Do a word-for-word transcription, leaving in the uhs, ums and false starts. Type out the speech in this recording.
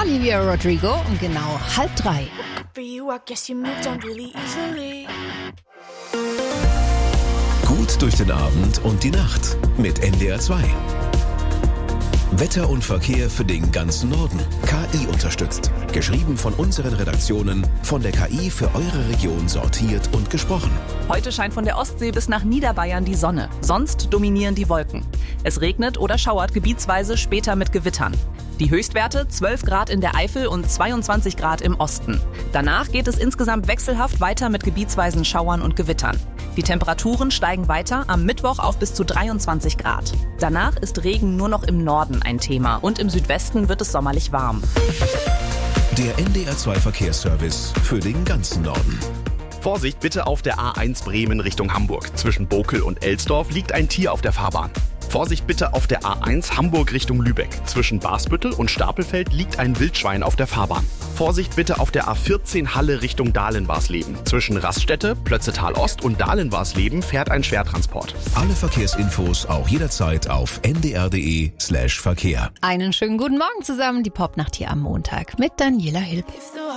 Olivia Rodrigo um genau halb drei. Gut durch den Abend und die Nacht mit N D R zwei. Wetter und Verkehr für den ganzen Norden. K I unterstützt. Geschrieben von unseren Redaktionen, von der K I für eure Region sortiert und gesprochen. Heute scheint von der Ostsee bis nach Niederbayern die Sonne. Sonst dominieren die Wolken. Es regnet oder schauert gebietsweise, später mit Gewittern. Die Höchstwerte zwölf Grad in der Eifel und zweiundzwanzig Grad im Osten. Danach geht es insgesamt wechselhaft weiter mit gebietsweisen Schauern und Gewittern. Die Temperaturen steigen weiter, am Mittwoch auf bis zu dreiundzwanzig Grad. Danach ist Regen nur noch im Norden ein Thema und im Südwesten wird es sommerlich warm. Der N D R zwei Verkehrsservice für den ganzen Norden. Vorsicht bitte auf der A eins Bremen Richtung Hamburg. Zwischen Bokel und Elsdorf liegt ein Tier auf der Fahrbahn. Vorsicht bitte auf der A eins Hamburg Richtung Lübeck. Zwischen Basbüttel und Stapelfeld liegt ein Wildschwein auf der Fahrbahn. Vorsicht bitte auf der A vierzehn Halle Richtung Dahlenwarsleben. Zwischen Raststätte, Plötzetal Ost und Dahlenwarsleben fährt ein Schwertransport. Alle Verkehrsinfos auch jederzeit auf n d r punkt d e slash Verkehr. Einen schönen guten Morgen zusammen, die Popnacht hier am Montag mit Daniela Hilb.